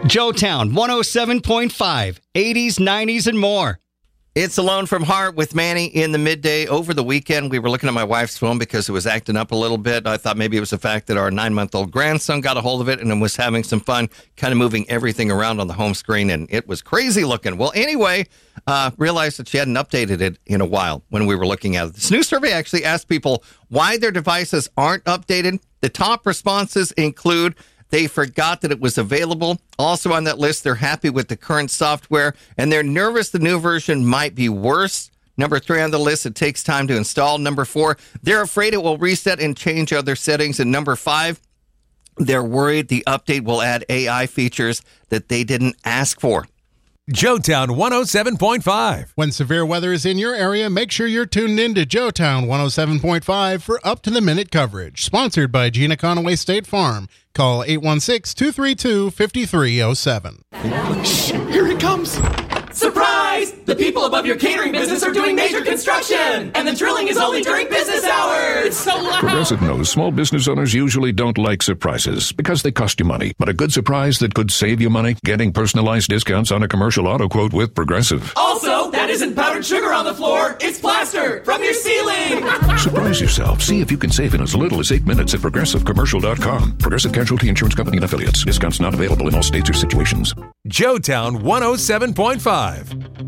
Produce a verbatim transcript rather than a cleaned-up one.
Joetown one oh seven point five, eighties, nineties, and more. It's Alone from Heart with Manny in the midday. Over the weekend, we were looking at my wife's phone because it was acting up a little bit. I thought maybe it was the fact that our nine-month-old grandson got a hold of it and was having some fun kind of moving everything around on the home screen, and it was crazy looking. Well, anyway, uh, realized that she hadn't updated it in a while when we were looking at it. This new survey actually asked people why their devices aren't updated. The top responses include they forgot that it was available. Also on that list, they're happy with the current software, and they're nervous the new version might be worse. Number three on the list, it takes time to install. Number four, they're afraid it will reset and change other settings. And number five, they're worried the update will add A I features that they didn't ask for. Joetown one oh seven point five. When severe weather is in your area, make sure you're tuned in to Joetown one oh seven point five for up-to-the-minute coverage. Sponsored by Gina Conaway State Farm. Call eight one six, two three two, five three zero seven. Shh! Here he comes! Surprise! The people above your catering business are doing major construction! And the drilling is only during business hours! It's so loud! Progressive knows small business owners usually don't like surprises because they cost you money. But a good surprise that could save you money? Getting personalized discounts on a commercial auto quote with Progressive. Also, that isn't powdered sugar on the floor, it's plaster from your ceiling! Surprise yourself. See if you can save in as little as eight minutes at progressive commercial dot com. Progressive Casualty Insurance Company and Affiliates. Discounts not available in all states or situations. Joetown one oh seven point five.